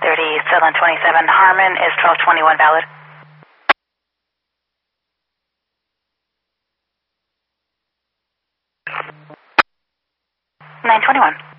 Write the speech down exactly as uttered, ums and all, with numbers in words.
thirty, Southern twenty-seven, Harmon is twelve twenty-one valid. nine twenty-one.